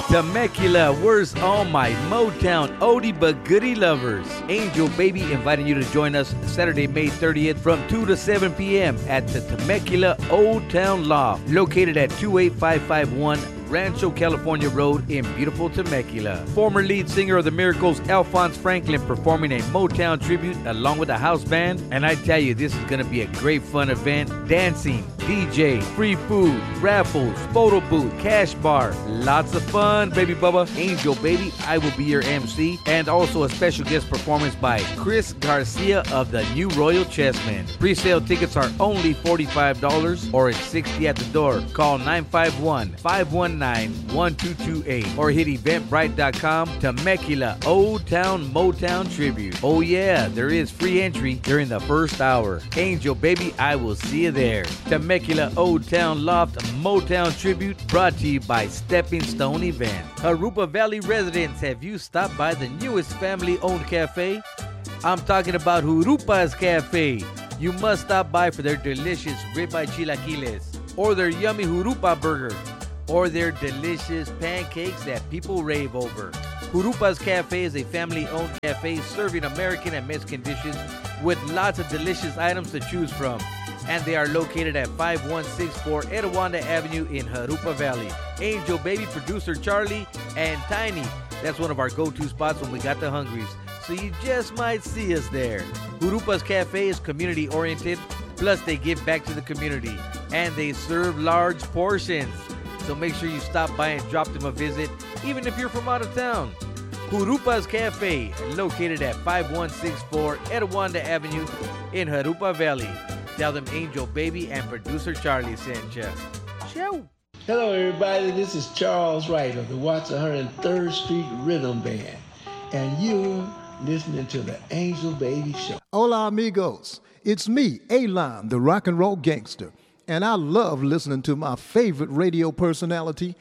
Temecula, where's all my Motown oldie but goodie lovers? Angel Baby inviting you to join us Saturday, May 30th from 2 to 7 p.m. at the Temecula Old Town Loft, located at 28551 Rancho California Road in beautiful Temecula. Former lead singer of the Miracles, Alphonse Franklin, performing a Motown tribute along with a house band. And I tell you, this is going to be a great fun event. Dancing, DJ, free food, raffles, photo booth, cash bar. Lots of fun, baby Bubba. Angel Baby, I will be your MC. And also a special guest performance by Chris Garcia of the New Royal Chessmen. Pre-sale tickets are only $45 or it's $60 at the door. Call 951-519-1228 or hit eventbrite.com. Temecula Old Town Motown Tribute. Oh yeah, there is free entry during the first hour. Angel Baby, I will see you there. Temecula Old Town Loft Motown Tribute, brought to you by Stepping Stone Event. Jurupa Valley residents, have you stopped by the newest family-owned cafe? I'm talking about Jurupa's Cafe. You must stop by for their delicious ribeye chilaquiles, or their yummy Jurupa burger, or their delicious pancakes that people rave over. Jurupa's Cafe is a family-owned cafe serving American and Mexican dishes with lots of delicious items to choose from. And they are located at 5164 Etiwanda Avenue in Jurupa Valley. Angel Baby, producer Charlie, and Tiny. That's one of our go-to spots when we got the hungries. So you just might see us there. Jurupa's Cafe is community-oriented, plus they give back to the community. And they serve large portions. So make sure you stop by and drop them a visit, even if you're from out of town. Jurupa's Cafe, located at 5164 Etiwanda Avenue in Jurupa Valley. Tell them Angel Baby and producer Charlie sent you. Ciao. Hello, everybody. This is Charles Wright of the Watts 103rd Street Rhythm Band, and you're listening to the Angel Baby Show. Hola, amigos. It's me, A-Line, the rock and roll gangster, and I love listening to my favorite radio personality,